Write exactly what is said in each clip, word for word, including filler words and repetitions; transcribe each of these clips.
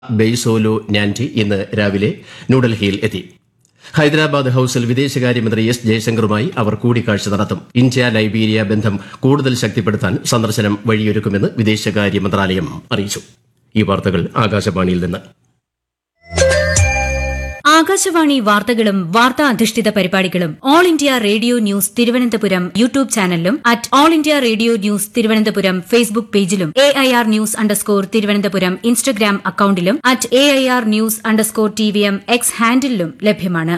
ബെയ്സോലോ നാൻറ്റി ഇന്ന് രാവിലെ ന്യൂഡൽഹിയിൽ എത്തി. ഹൈദരാബാദ് ഹൌസിൽ വിദേശകാര്യമന്ത്രി എസ് ജയശങ്കറുമായി അവർ കൂടിക്കാഴ്ച നടത്തും. ഇന്ത്യ ലൈബീരിയ ബന്ധം കൂടുതൽ ശക്തിപ്പെടുത്താൻ സന്ദർശനം വഴിയൊരുക്കുമെന്ന് വിദേശകാര്യ മന്ത്രാലയം അറിയിച്ചു. ഈ വാർത്തകൾ ആകാശവാണിയിൽ നിന്ന്. ആകാശവാണി വാർത്തകളും വാർത്താ അധിഷ്ഠിത പരിപാടികളും all India radio news Thiruvananthapuram YouTube ചാനലിലും at all India radio news Thiruvananthapuram Facebook പേജിലും A I R news underscore Thiruvananthapuram Instagram അക്കൌണ്ടിലും at A I R news underscore T V M X ഹാൻഡിലും ലഭ്യമാണ്.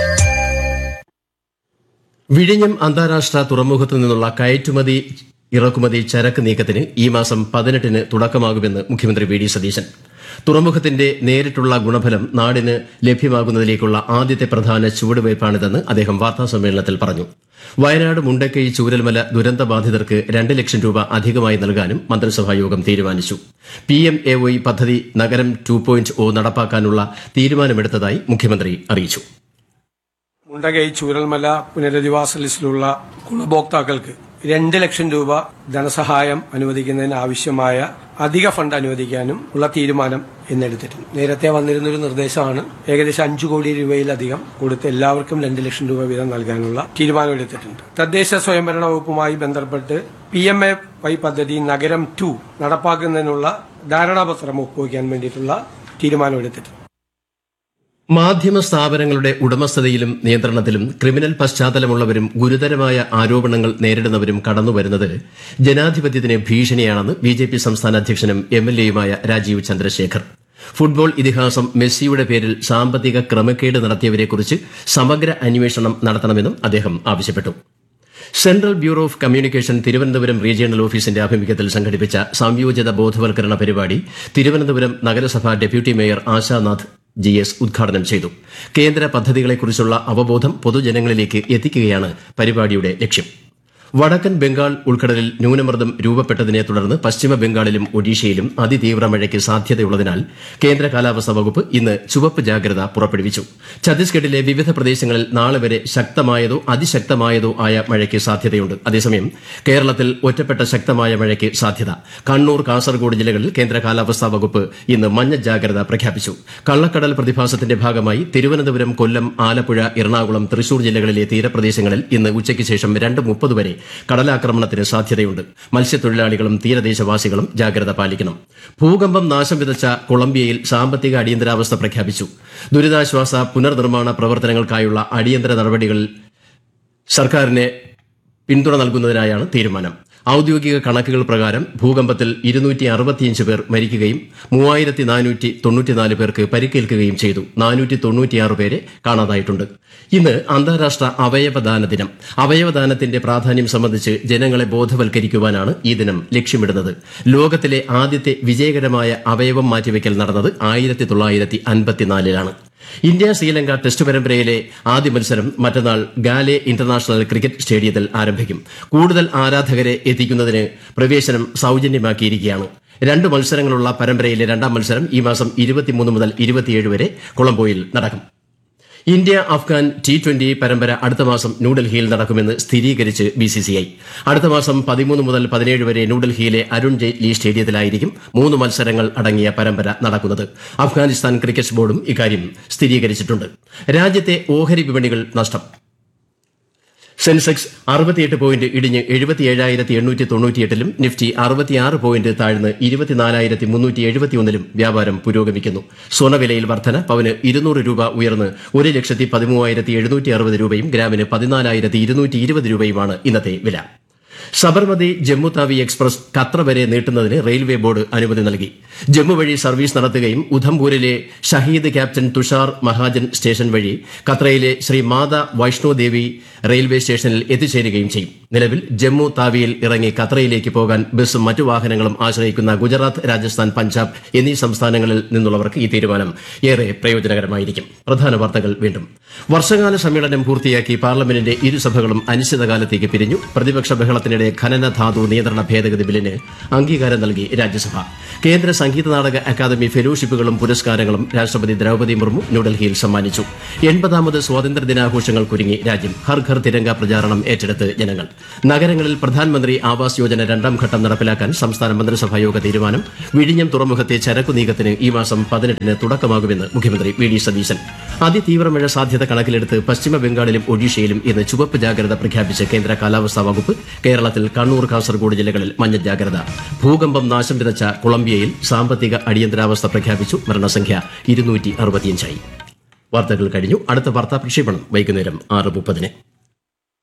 വിഴിഞ്ഞം അന്താരാഷ്ട്ര തുറമുഖത്തു നിന്നുള്ള കയറ്റുമതി ഇറക്കുമതി ചരക്ക് നീക്കത്തിന് ഈ മാസം പതിനെട്ടിന് തുടക്കമാകുമെന്ന് മുഖ്യമന്ത്രി വി ഡി സതീശൻ. തുറമുഖത്തിന്റെ നേരിട്ടുള്ള ഗുണഫലം നാടിന് ലഭ്യമാകുന്നതിലേക്കുള്ള ആദ്യത്തെ പ്രധാന ചുവടുവയ്പ്പാണിതെന്ന് അദ്ദേഹം വാർത്താസമ്മേളനത്തിൽ പറഞ്ഞു. വയനാട് മുണ്ടക്കൈ ചൂരൽമല ദുരന്തബാധിതർക്ക് രണ്ട് ലക്ഷം രൂപ അധികമായി നൽകാനും മന്ത്രിസഭായോഗം തീരുമാനിച്ചു. പി എം എ വൈ പദ്ധതി നഗരം ടു പോയിന്റ് ഒ നടപ്പാക്കാനുള്ള തീരുമാനമെടുത്തതായി മുഖ്യമന്ത്രി അറിയിച്ചു. മുണ്ടകൈ ചൂരൽമല പുനരധിവാസ ലിസ്റ്റിലുള്ള ഗുണഭോക്താക്കൾക്ക് രണ്ട് ലക്ഷം രൂപ ധനസഹായം അനുവദിക്കുന്നതിന് ആവശ്യമായ അധിക ഫണ്ട് അനുവദിക്കാനും ഉള്ള തീരുമാനം എന്നെടുത്തിട്ടുണ്ട്. നേരത്തെ വന്നിരുന്നൊരു നിർദ്ദേശമാണ് ഏകദേശം അഞ്ചു കോടി രൂപയിലധികം കൊടുത്ത് എല്ലാവർക്കും രണ്ട് ലക്ഷം രൂപ വീതം നൽകാനുള്ള തീരുമാനമെടുത്തിട്ടുണ്ട്. തദ്ദേശ സ്വയംഭരണ വകുപ്പുമായി ബന്ധപ്പെട്ട് പി എം എ വൈ പദ്ധതി നഗരം ടു നടപ്പാക്കുന്നതിനുള്ള ധാരണാപത്രം ഒപ്പുവയ്ക്കാൻ വേണ്ടിയിട്ടുള്ള തീരുമാനമെടുത്തിട്ടുണ്ട്. മാധ്യമ സ്ഥാപനങ്ങളുടെ ഉടമസ്ഥതയിലും നിയന്ത്രണത്തിലും ക്രിമിനൽ പശ്ചാത്തലമുള്ളവരും ഗുരുതരമായ ആരോപണങ്ങൾ നേരിടുന്നവരും കടന്നുവരുന്നത് ജനാധിപത്യത്തിന് ഭീഷണിയാണെന്ന് ബി ജെ പി സംസ്ഥാന അധ്യക്ഷനും M L എയുമായ Rajeev Chandrasekhar. Football ഇതിഹാസം മെസ്സിയുടെ പേരിൽ സാമ്പത്തിക ക്രമക്കേട് നടത്തിയവരെക്കുറിച്ച് സമഗ്ര അന്വേഷണം നടത്തണമെന്നും അദ്ദേഹം ആവശ്യപ്പെട്ടു. Central bureau of communication Thiruvananthapuram regional ഓഫീസിന്റെ ആഭിമുഖ്യത്തിൽ സംഘടിപ്പിച്ച സംയോജിത ബോധവൽക്കരണ പരിപാടി തിരുവനന്തപുരം നഗരസഭ deputy mayor Ashanath G S ഉദ്ഘാടനം ചെയ്തു. കേന്ദ്ര പദ്ധതികളെക്കുറിച്ചുള്ള അവബോധം പൊതുജനങ്ങളിലേക്ക് എത്തിക്കുകയാണ് പരിപാടിയുടെ ലക്ഷ്യം. വടക്കൻ ബംഗാൾ ഉൾക്കടലിൽ ന്യൂനമർദ്ദം രൂപപ്പെട്ടതിനെ തുടർന്ന് പശ്ചിമ ബംഗാളിലും ഒഡീഷയിലും അതിതീവ്ര മഴയ്ക്ക് സാധ്യതയുള്ളതിനാൽ കേന്ദ്ര കാലാവസ്ഥാ വകുപ്പ് ഇന്ന് ചുവപ്പ് ജാഗ്രത പുറപ്പെടുവിച്ചു. ഛത്തീസ്ഗഡിലെ വിവിധ പ്രദേശങ്ങളിൽ നാളെ വരെ ശക്തമായതോ അതിശക്തമായതോ ആയ മഴയ്ക്ക് സാധ്യതയുണ്ട്. അതേസമയം കേരളത്തിൽ ഒറ്റപ്പെട്ട ശക്തമായ മഴയ്ക്ക് സാധ്യത. കണ്ണൂർ, കാസർഗോഡ് ജില്ലകളിൽ കേന്ദ്ര കാലാവസ്ഥാ വകുപ്പ് ഇന്ന് മഞ്ഞ ജാഗ്രത പ്രഖ്യാപിച്ചു. കള്ളക്കടൽ പ്രതിഭാസത്തിന്റെ ഭാഗമായി തിരുവനന്തപുരം, കൊല്ലം, ആലപ്പുഴ, എറണാകുളം, തൃശൂർ ജില്ലകളിലെ തീരപ്രദേശങ്ങളിൽ ഇന്ന് ഉച്ചയ്ക്ക് ശേഷം രണ്ട് മുപ്പത് വരെ കടലാക്രമണത്തിന് സാധ്യതയുണ്ട്. മത്സ്യത്തൊഴിലാളികളും തീരദേശവാസികളും ജാഗ്രത പാലിക്കണം. ഭൂകമ്പം നാശം വിതച്ച കൊളംബിയയിൽ സാമ്പത്തിക അടിയന്തരാവസ്ഥ പ്രഖ്യാപിച്ചു. ദുരിതാശ്വാസ പുനർനിർമ്മാണ പ്രവർത്തനങ്ങൾക്കായുള്ള അടിയന്തര നടപടികളിൽ സർക്കാരിന് പിന്തുണ നൽകുന്നതിനായാണ് തീരുമാനം. ഔദ്യോഗിക കണക്കുകൾ പ്രകാരം ഭൂകമ്പത്തിൽ ഇരുന്നൂറ്റി അറുപത്തിയഞ്ച് പേർ മരിക്കുകയും മൂവായിരത്തി നാനൂറ്റി തൊണ്ണൂറ്റിനാല് പേർക്ക് പരിക്കേൽക്കുകയും ചെയ്തു. നാനൂറ്റി തൊണ്ണൂറ്റിയാറ് പേരെ കാണാതായിട്ടുണ്ട്. ഇന്ന് അന്താരാഷ്ട്ര അവയവദാന ദിനം. അവയവദാനത്തിന്റെ പ്രാധാന്യം സംബന്ധിച്ച് ജനങ്ങളെ ബോധവൽക്കരിക്കുവാനാണ് ഈ ദിനം ലക്ഷ്യമിടുന്നത്. ലോകത്തിലെ ആദ്യത്തെ വിജയകരമായ അവയവം മാറ്റിവെക്കൽ നടന്നത് ആയിരത്തി തൊള്ളായിരത്തി അൻപത്തിനാലിലാണ്. ഇന്ത്യ ശ്രീലങ്ക ടെസ്റ്റ് പരമ്പരയിലെ ആദ്യ മത്സരം മറ്റന്നാൾ ഗാലെ ഇന്റർനാഷണൽ ക്രിക്കറ്റ് സ്റ്റേഡിയത്തിൽ ആരംഭിക്കും. കൂടുതൽ ആരാധകരെ എത്തിക്കുന്നതിന് പ്രവേശനം സൌജന്യമാക്കിയിരിക്കുകയാണ്. രണ്ട് മത്സരങ്ങളുള്ള പരമ്പരയിലെ രണ്ടാം മത്സരം ഈ മാസം ഇരുപത്തിമൂന്ന് മുതൽ ഇരുപത്തിയേഴ് വരെ കൊളംബോയിൽ നടക്കും. ഇന്ത്യ അഫ്ഗാൻ ടി ട്വന്റി പരമ്പര അടുത്ത മാസം ന്യൂഡൽഹിയിൽ നടക്കുമെന്ന് സ്ഥിരീകരിച്ച് ബി സി സി ഐ. അടുത്ത മാസം പതിമൂന്ന് മുതൽ പതിനേഴ് വരെ ന്യൂഡൽഹിയിലെ അരുൺ ജെയ്റ്റ്ലി സ്റ്റേഡിയത്തിലായിരിക്കും മൂന്ന് മത്സരങ്ങൾ അടങ്ങിയ പരമ്പര നടക്കുന്നത്. അഫ്ഗാനിസ്ഥാൻ ക്രിക്കറ്റ് ബോർഡും ഇക്കാര്യം സ്ഥിരീകരിച്ചിട്ടുണ്ട്. രാജ്യത്തെ ഓഹരി വിപണികൾ നഷ്ടം. സെൻസെക്സ് അറുപത്തിയെട്ട് പോയിന്റ് ഇടിഞ്ഞ് എഴുപത്തിയേഴായിരത്തി എണ്ണൂറ്റി തൊണ്ണൂറ്റിയെട്ടിലും നിഫ്റ്റി അറുപത്തിയാറ് പോയിന്റ് താഴ്ന്ന് ഇരുപത്തിനാലായിരത്തി മുന്നൂറ്റി എഴുപത്തിയൊന്നിലും വ്യാപാരം പുരോഗമിക്കുന്നു. സ്വർണ്ണവിലയിൽ വർധന. പവന് ഇരുന്നൂറ് രൂപ ഉയർന്ന് ഒരു ലക്ഷത്തി പതിമൂവായിരത്തി എഴുന്നൂറ്റി അറുപത് രൂപയും ഗ്രാമിന് പതിനാലായിരത്തി ഇരുന്നൂറ്റി ഇരുപത് രൂപയുമാണ് ഇന്നത്തെ വില. സബർമതി ജമ്മു താവി എക്സ്പ്രസ് ഖത്ര വരെ നീട്ടുന്നതിന് റെയിൽവേ ബോർഡ് അനുമതി നൽകി. ജമ്മു വഴി സർവീസ് നടത്തുകയും ഉധംപൂരിലെ ഷഹീദ് ക്യാപ്റ്റൻ തുഷാർ മഹാജൻ സ്റ്റേഷൻ വഴി ഖത്രയിലെ ശ്രീ മാതാ വൈഷ്ണോ ദേവി റെയിൽവേ സ്റ്റേഷനിൽ എത്തിച്ചേരുകയും ചെയ്യും. നിലവിൽ ജമ്മു താവിയിൽ ഇറങ്ങി ഖത്രയിലേക്ക് പോകാൻ ബസും മറ്റു വാഹനങ്ങളും ആശ്രയിക്കുന്ന ഗുജറാത്ത്, രാജസ്ഥാൻ, പഞ്ചാബ് എന്നീ സംസ്ഥാനങ്ങളിൽ നിന്നുള്ളവർക്ക് ഈ തീരുമാനം ഏറെ പ്രയോജനകരമായിരിക്കും. പ്രധാന വാർത്തകൾ വീണ്ടും. വർഷകാല സമ്മേളനം പൂർത്തിയാക്കി പാർലമെന്റിന്റെ ഇരുസഭകളും അനിശ്ചിതകാലത്തേക്ക് പിരിഞ്ഞു. പ്രതിപക്ഷ ബഹളത്തിനിടെ മന്ത്രാലയങ്ങളുടെ ഖനന ധാതു നിയന്ത്രണ ഭേദഗതി ബില്ലിന് അംഗീകാരം നൽകി രാജ്യസഭ. കേന്ദ്ര സംഗീത നാടക അക്കാദമി ഫെലോഷിപ്പുകളും പുരസ്കാരങ്ങളും രാഷ്ട്രപതി ദ്രൌപദി മുർമു ന്യൂഡൽഹിയിൽ സമ്മാനിച്ചു. എൺപതാമത് സ്വാതന്ത്ര്യ ദിനാഘോഷങ്ങൾക്കൊരുങ്ങി രാജ്യം. ഹർ ഘർ തിരങ്ക പ്രചാരണം ഏറ്റെടുത്ത് ജനങ്ങൾ. നഗരങ്ങളിൽ പ്രധാനമന്ത്രി ആവാസ് യോജന രണ്ടാം ഘട്ടം നടപ്പിലാക്കാൻ സംസ്ഥാന മന്ത്രിസഭായോഗ തീരുമാനം. വിഴിഞ്ഞം തുറമുഖത്തെ ചരക്കു നീക്കത്തിന് ഈ മാസം പതിനെട്ടിന് തുടക്കമാകുമെന്ന് മുഖ്യമന്ത്രി വി ഡി സതീശൻ. അതിതീവ്ര മഴ സാധ്യത കണക്കിലെടുത്ത് പശ്ചിമ ബംഗാളിലും ഒഡീഷയിലും ഇന്ന് ചുവപ്പ് ജാഗ്രത പ്രഖ്യാപിച്ച് കേന്ദ്ര കാലാവസ്ഥാ വകുപ്പ്. കേരളത്തിൽ കണ്ണൂർ, കാസർഗോഡ് ജില്ലകളിൽ മഞ്ഞ ജാഗ്രത. ഭൂകമ്പം നാശം വിതച്ച കൊളംബിയയിൽ സാമ്പത്തിക അടിയന്തരാവസ്ഥ പ്രഖ്യാപിച്ചു. മരണസംഖ്യ ഇരുന്നൂറ്റി അറുപത്തിയഞ്ചായി. വാർത്തകൾ കഴിഞ്ഞു. അടുത്ത വാർത്താ പ്രക്ഷേപണം വൈകുന്നേരം ആറ് മുപ്പതിന്.